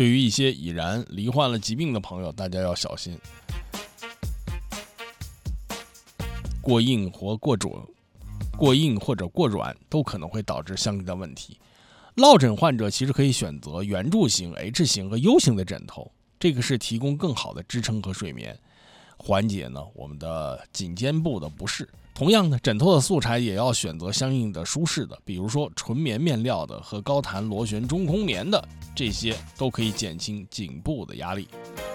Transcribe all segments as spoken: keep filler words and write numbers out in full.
对于一些已然罹患了疾病的朋友，大家要小心，过硬或过准。过硬或者过软都可能会导致相应的问题。落枕患者其实可以选择圆柱形、H 型和 U 型的枕头，这个是提供更好的支撑和睡眠，缓解呢我们的颈肩部的不适。同样的，枕头的素材也要选择相应的舒适的，比如说纯棉面料的和高弹螺旋中空棉的，这些都可以减轻颈部的压力。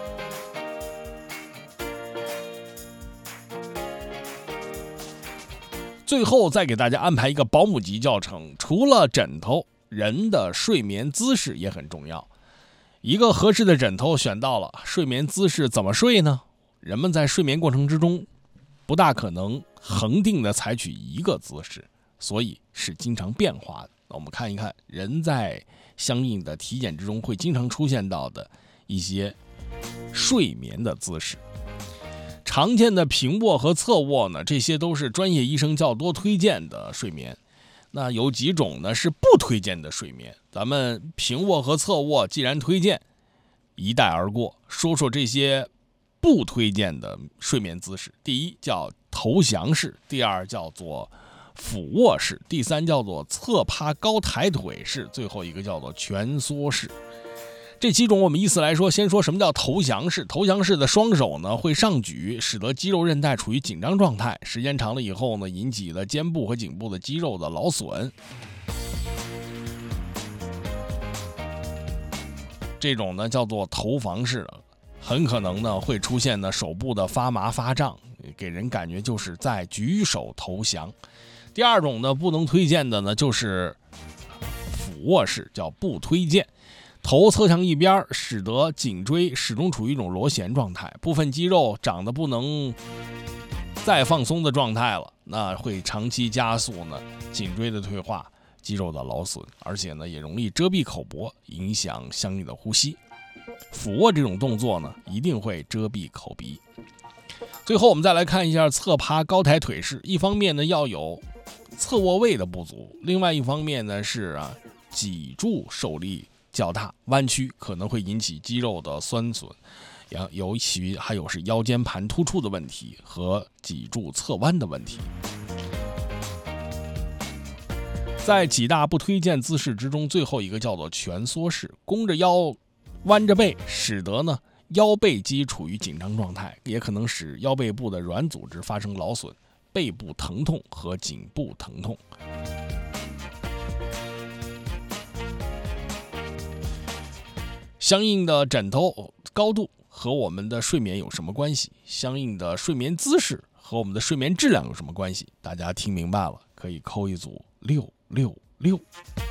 最后再给大家安排一个保姆级教程，除了枕头，人的睡眠姿势也很重要。一个合适的枕头选到了，睡眠姿势怎么睡呢？人们在睡眠过程之中不大可能恒定的采取一个姿势，所以是经常变化的。那我们看一看人在相应的体检之中会经常出现到的一些睡眠的姿势。常见的平卧和侧卧呢，这些都是专业医生较多推荐的睡眠。那有几种呢是不推荐的睡眠，咱们平卧和侧卧既然推荐，一带而过，说说这些不推荐的睡眠姿势。第一叫投降式，第二叫做俯卧式，第三叫做侧趴高抬腿式，最后一个叫做蜷缩式。这几种我们依次来说，先说什么叫投降式。投降式的双手呢会上举，使得肌肉韧带处于紧张状态，时间长了以后呢，引起了肩部和颈部的肌肉的劳损。这种呢叫做投防式的，很可能呢会出现呢手部的发麻发胀，给人感觉就是在举手投降。第二种呢不能推荐的呢就是俯卧式，叫不推荐。头侧向一边，使得颈椎始终处于一种螺旋状态，部分肌肉长得不能再放松的状态了，那会长期加速呢颈椎的退化、肌肉的劳损，而且呢也容易遮蔽口脖，影响相应的呼吸。俯卧这种动作呢一定会遮蔽口鼻。最后我们再来看一下侧趴高抬腿式，一方面呢要有侧卧位的不足，另外一方面呢是啊脊柱受力较大，弯曲可能会引起肌肉的酸损，尤其还有是腰间盘突出的问题和脊柱侧弯的问题。在几大不推荐姿势之中，最后一个叫做蜷缩式，弓着腰弯着背，使得呢腰背肌处于紧张状态，也可能使腰背部的软组织发生劳损，背部疼痛和颈部疼痛。相应的枕头高度和我们的睡眠有什么关系？相应的睡眠姿势和我们的睡眠质量有什么关系？大家听明白了，可以扣一组六六六。